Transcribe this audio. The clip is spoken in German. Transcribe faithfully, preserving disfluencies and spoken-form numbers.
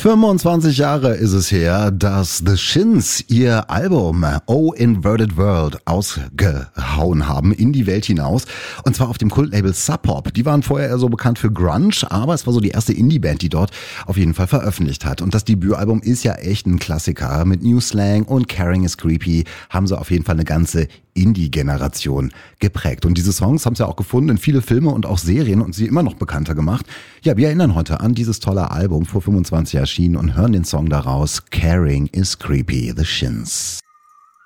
fünfundzwanzig Jahre ist es her, dass The Shins ihr Album Oh Inverted World ausgehauen haben, in die Welt hinaus. Und zwar auf dem Kultlabel Sub Pop. Die waren vorher eher so bekannt für Grunge, aber es war so die erste Indie-Band, die dort auf jeden Fall veröffentlicht hat. Und das Debütalbum ist ja echt ein Klassiker. Mit New Slang und Caring is Creepy haben sie auf jeden Fall eine ganze Indie-Generation geprägt. Und diese Songs haben sie ja auch gefunden in viele Filme und auch Serien und sie immer noch bekannter gemacht. Ja, wir erinnern heute an dieses tolle Album, vor fünfundzwanzig erschienen, und hören den Song daraus, Caring is Creepy, The Shins.